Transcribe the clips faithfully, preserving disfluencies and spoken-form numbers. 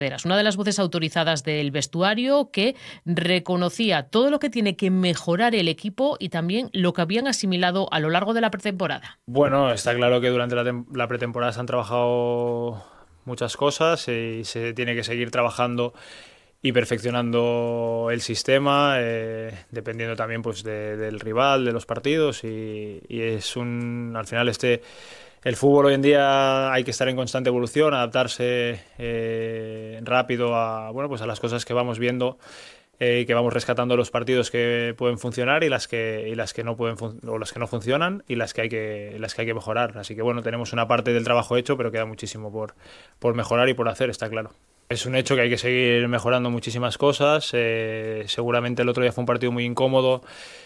Una de las voces autorizadas del vestuario que reconocía todo lo que tiene que mejorar el equipo y también lo que habían asimilado a lo largo de la pretemporada. Bueno, está claro que durante la, la pretemporada se han trabajado muchas cosas y se tiene que seguir trabajando y perfeccionando el sistema, eh, dependiendo también pues de, del rival, de los partidos y, y es un, al final este el fútbol hoy en día hay que estar en constante evolución, adaptarse eh, rápido a, bueno, pues a las cosas que vamos viendo eh, y que vamos rescatando los partidos que pueden funcionar y las que, y las que no pueden o las que no funcionan y las que hay que, las que hay que mejorar. Así que bueno, tenemos una parte del trabajo hecho, pero queda muchísimo por, por mejorar y por hacer, está claro. Es un hecho que hay que seguir mejorando muchísimas cosas. Eh, seguramente el otro día fue un partido muy incómodo.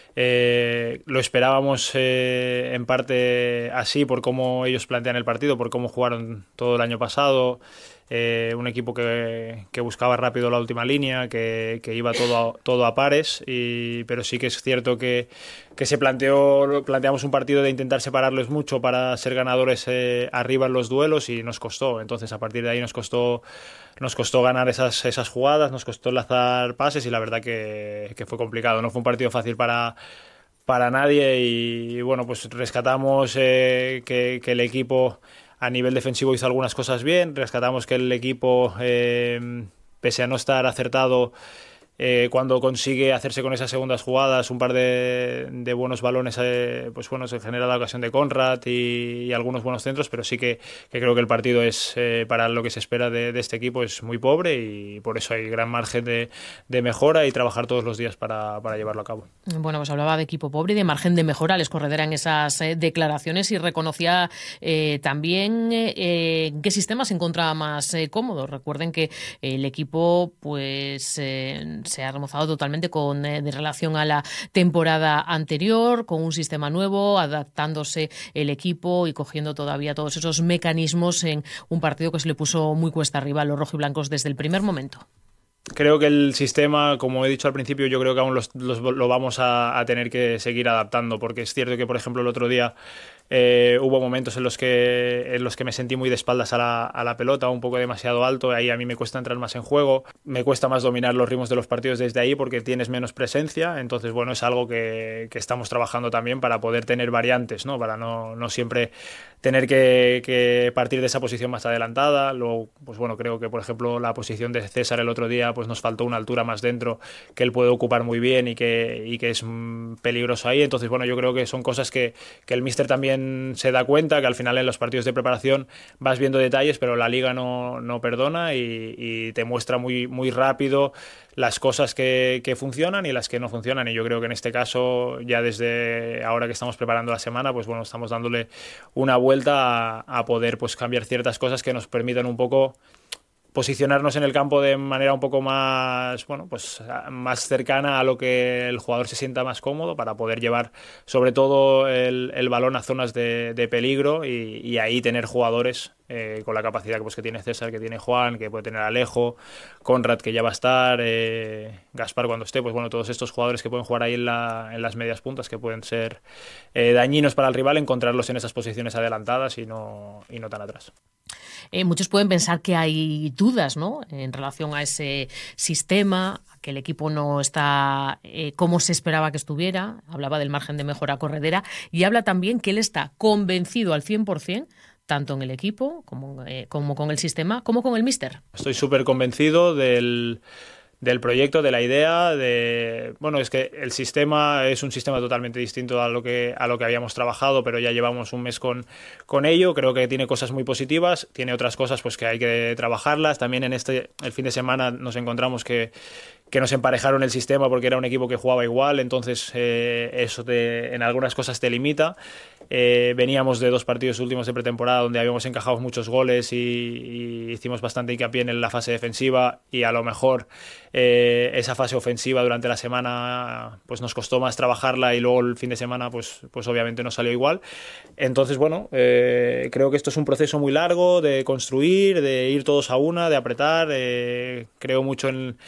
Eh, lo esperábamos eh, en parte así por cómo ellos plantean el partido, por cómo jugaron todo el año pasado. Eh, un equipo que, que buscaba rápido la última línea, que, que iba todo a, todo a pares, y, pero sí que es cierto que, que se planteó, planteamos un partido de intentar separarlos mucho para ser ganadores eh, arriba en los duelos y nos costó. Entonces a partir de ahí nos costó, nos costó ganar esas, esas jugadas, nos costó enlazar pases y la verdad que, que fue complicado. No fue un partido fácil para para nadie y bueno, pues rescatamos eh, que, que el equipo a nivel defensivo hizo algunas cosas bien, rescatamos que el equipo eh, pese a no estar acertado eh, cuando consigue hacerse con esas segundas jugadas un par de, de buenos balones, eh, pues bueno, se genera la ocasión de Conrad y, y algunos buenos centros, pero sí que, que creo que el partido es eh, para lo que se espera de, de este equipo es muy pobre y por eso hay gran margen de, de mejora y trabajar todos los días para, para llevarlo a cabo. Bueno, pues hablaba de equipo pobre y de margen de mejora. Alex Corredera en esas eh, declaraciones y reconocía eh, también eh, en qué sistema se encontraba más eh, cómodo. Recuerden que el equipo pues eh, se ha remozado totalmente con eh, de relación a la temporada anterior, con un sistema nuevo, adaptándose el equipo y cogiendo todavía todos esos mecanismos en un partido que se le puso muy cuesta arriba a los rojiblancos desde el primer momento. Creo que el sistema, como he dicho al principio, yo creo que aún los, los, lo vamos a, a tener que seguir adaptando, porque es cierto que, por ejemplo, el otro día eh, hubo momentos en los que en los que me sentí muy de espaldas a la, a la pelota, un poco demasiado alto, ahí a mí me cuesta entrar más en juego, me cuesta más dominar los ritmos de los partidos desde ahí porque tienes menos presencia, entonces bueno, es algo que, que estamos trabajando también para poder tener variantes, ¿no? Para no, no siempre tener que, que partir de esa posición más adelantada. Luego, pues bueno, creo que por ejemplo la posición de César el otro día pues nos faltó una altura más dentro que él puede ocupar muy bien y que, y que es peligroso ahí, entonces bueno, yo creo que son cosas que, que el míster también se da cuenta, que al final en los partidos de preparación vas viendo detalles, pero la liga no, no perdona y, y te muestra muy, muy rápido las cosas que, que funcionan y las que no funcionan, y yo creo que en este caso ya desde ahora que estamos preparando la semana pues bueno, estamos dándole una vuelta a, a poder pues cambiar ciertas cosas que nos permitan un poco posicionarnos en el campo de manera un poco más, bueno, pues más cercana a lo que el jugador se sienta más cómodo para poder llevar sobre todo el, el balón a zonas de, de peligro y, y ahí tener jugadores eh, con la capacidad pues, que tiene César, que tiene Juan, que puede tener Alejo, Conrad que ya va a estar, eh, Gaspar cuando esté, pues bueno, todos estos jugadores que pueden jugar ahí en, la, en las medias puntas que pueden ser eh, dañinos para el rival, encontrarlos en esas posiciones adelantadas y no, y no tan atrás. Eh, muchos pueden pensar que hay dudas, ¿no?, en relación a ese sistema, que el equipo no está eh, como se esperaba que estuviera. Hablaba del margen de mejora Corredera y habla también que él está convencido al cien por ciento, tanto en el equipo como, eh, como con el sistema, como con el míster. Estoy súper convencido del... del proyecto, de la idea, de bueno, es que el sistema es un sistema totalmente distinto a lo que a lo que habíamos trabajado, pero ya llevamos un mes con, con ello. Creo que tiene cosas muy positivas, tiene otras cosas pues que hay que trabajarlas. También en este el fin de semana nos encontramos que que nos emparejaron el sistema porque era un equipo que jugaba igual, entonces eh, eso te, en algunas cosas te limita. Eh, veníamos de dos partidos últimos de pretemporada donde habíamos encajado muchos goles y, y hicimos bastante hincapié en la fase defensiva y a lo mejor eh, esa fase ofensiva durante la semana pues nos costó más trabajarla y luego el fin de semana pues, pues obviamente no salió igual. Entonces bueno, eh, creo que esto es un proceso muy largo de construir, de ir todos a una, de apretar. Eh, creo mucho en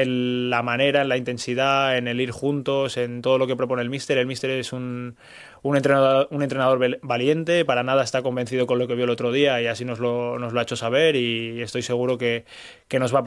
en la manera, en la intensidad, en el ir juntos, en todo lo que propone el míster. El míster es un, un, entrenador, un entrenador valiente, para nada está convencido con lo que vio el otro día y así nos lo, nos lo ha hecho saber y estoy seguro que, que nos va a